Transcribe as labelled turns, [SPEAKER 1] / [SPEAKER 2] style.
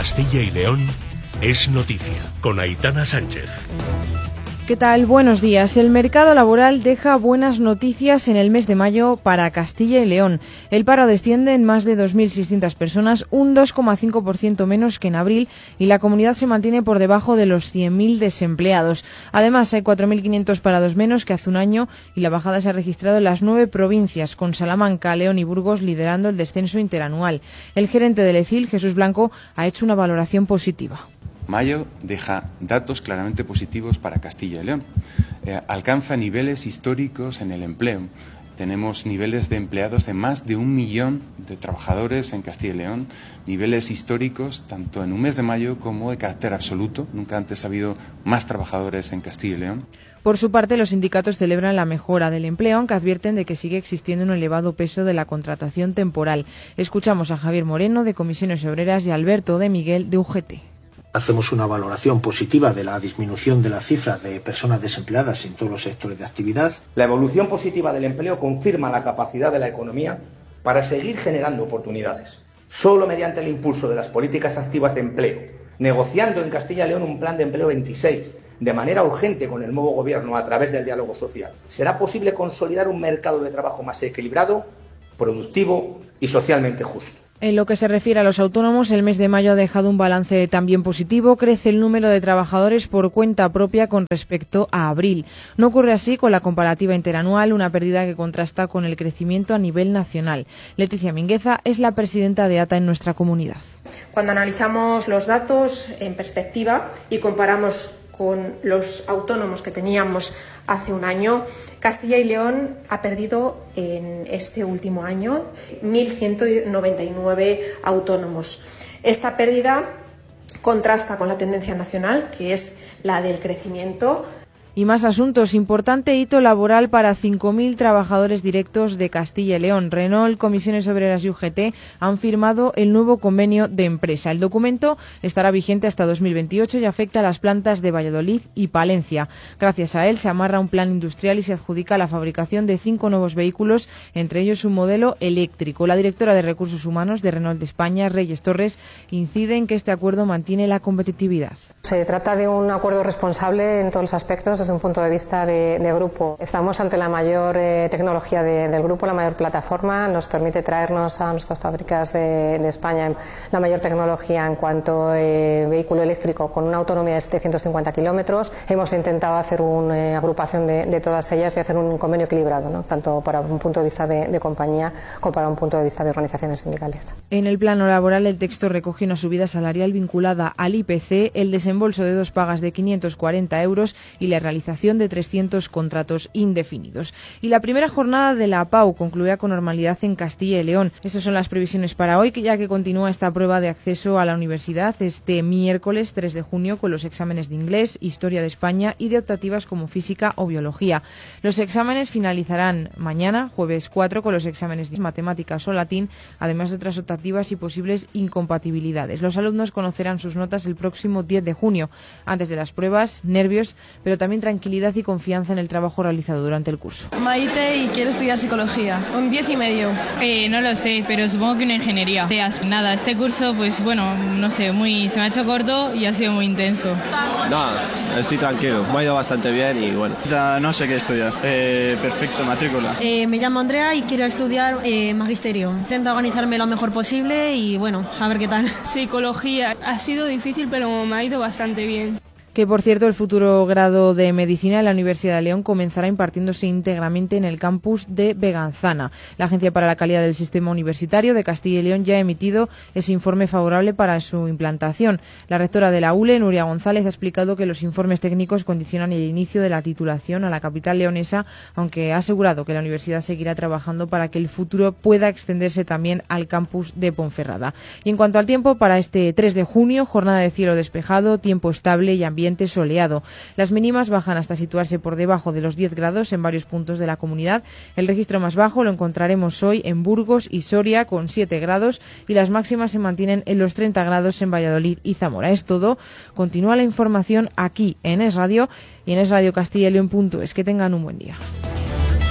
[SPEAKER 1] Castilla y León es noticia, con Aitana Sánchez.
[SPEAKER 2] ¿Qué tal? Buenos días. El mercado laboral deja buenas noticias en el mes de mayo para Castilla y León. El paro desciende en más de 2.600 personas, un 2,5% menos que en abril, y la comunidad se mantiene por debajo de los 100.000 desempleados. Además, hay 4.500 parados menos que hace un año y la bajada se ha registrado en las 9 provincias, con Salamanca, León y Burgos liderando el descenso interanual. El gerente del ECIL, Jesús Blanco, ha hecho una valoración positiva.
[SPEAKER 3] Mayo deja datos claramente positivos para Castilla y León. Alcanza niveles históricos en el empleo. Tenemos niveles de empleados de más de 1 millón de trabajadores en Castilla y León, niveles históricos tanto en un mes de mayo como de carácter absoluto. Nunca antes ha habido más trabajadores en Castilla y León.
[SPEAKER 2] Por su parte, los sindicatos celebran la mejora del empleo, aunque advierten de que sigue existiendo un elevado peso de la contratación temporal. Escuchamos a Javier Moreno, de Comisiones Obreras, y a Alberto de Miguel, de UGT.
[SPEAKER 4] Hacemos una valoración positiva de la disminución de la cifra de personas desempleadas en todos los sectores de actividad.
[SPEAKER 5] La evolución positiva del empleo confirma la capacidad de la economía para seguir generando oportunidades. Solo mediante el impulso de las políticas activas de empleo, negociando en Castilla y León un plan de empleo 26, de manera urgente con el nuevo gobierno a través del diálogo social, será posible consolidar un mercado de trabajo más equilibrado, productivo y socialmente justo.
[SPEAKER 2] En lo que se refiere a los autónomos, el mes de mayo ha dejado un balance también positivo. Crece el número de trabajadores por cuenta propia con respecto a abril. No ocurre así con la comparativa interanual, una pérdida que contrasta con el crecimiento a nivel nacional. Leticia Mingueza es la presidenta de ATA en nuestra comunidad.
[SPEAKER 6] Cuando analizamos los datos en perspectiva y comparamos con los autónomos que teníamos hace un año, Castilla y León ha perdido en este último año 1.199 autónomos. Esta pérdida contrasta con la tendencia nacional, que es la del crecimiento.
[SPEAKER 2] Y más asuntos. Importante hito laboral para 5.000 trabajadores directos de Castilla y León. Renault, Comisiones Obreras y UGT han firmado el nuevo convenio de empresa. El documento estará vigente hasta 2028 y afecta a las plantas de Valladolid y Palencia. Gracias a él se amarra un plan industrial y se adjudica la fabricación de 5 nuevos vehículos, entre ellos un modelo eléctrico. La directora de Recursos Humanos de Renault de España, Reyes Torres, incide en que este acuerdo mantiene la competitividad.
[SPEAKER 7] Se trata de un acuerdo responsable en todos los aspectos desde un punto de vista de grupo. Estamos ante la mayor tecnología del grupo, la mayor plataforma, nos permite traernos a nuestras fábricas de España la mayor tecnología en cuanto a vehículo eléctrico con una autonomía de 750 kilómetros. Hemos intentado hacer una agrupación de todas ellas y hacer un convenio equilibrado, ¿no? Tanto para un punto de vista de compañía como para un punto de vista de organizaciones sindicales.
[SPEAKER 2] En el plano laboral, el texto recoge una subida salarial vinculada al IPC, el desembolso de 2 pagas de 540 euros y la realización de 300 contratos indefinidos. Y la primera jornada de la APAU concluía con normalidad en Castilla y León. Estas son las previsiones para hoy, ya que continúa esta prueba de acceso a la universidad este miércoles 3 de junio con los exámenes de inglés, historia de España y de optativas como física o biología. Los exámenes finalizarán mañana, jueves 4, con los exámenes de matemáticas o latín, además de otras optativas y posibles incompatibilidades. Los alumnos conocerán sus notas el próximo 10 de junio. Antes de las pruebas, nervios, pero también tranquilidad y confianza en el trabajo realizado durante el curso.
[SPEAKER 8] Maite, y quiero estudiar psicología. Un 10,5.
[SPEAKER 9] No lo sé, pero supongo que una ingeniería. Nada, este curso, pues bueno, no sé, se me ha hecho corto y ha sido muy intenso.
[SPEAKER 10] Nada, estoy tranquilo, me ha ido bastante bien y bueno.
[SPEAKER 11] No sé qué estudiar. Perfecto, matrícula.
[SPEAKER 12] Me llamo Andrea y quiero estudiar magisterio. Intento organizarme lo mejor posible y bueno, a ver qué tal.
[SPEAKER 9] Psicología ha sido difícil, pero me ha ido bastante bien.
[SPEAKER 2] Que, por cierto, el futuro grado de Medicina en la Universidad de León comenzará impartiéndose íntegramente en el campus de Beganzana. La Agencia para la Calidad del Sistema Universitario de Castilla y León ya ha emitido ese informe favorable para su implantación. La rectora de la ULE, Nuria González, ha explicado que los informes técnicos condicionan el inicio de la titulación a la capital leonesa, aunque ha asegurado que la universidad seguirá trabajando para que el futuro pueda extenderse también al campus de Ponferrada. Y en cuanto al tiempo, para este 3 de junio, jornada de cielo despejado, tiempo estable y ambiente soleado. Las mínimas bajan hasta situarse por debajo de los 10 grados en varios puntos de la comunidad. El registro más bajo lo encontraremos hoy en Burgos y Soria con 7 grados y las máximas se mantienen en los 30 grados en Valladolid y Zamora. Es todo. Continúa la información aquí en Es Radio y en esradiocastillaleon.es. Que tengan un buen día.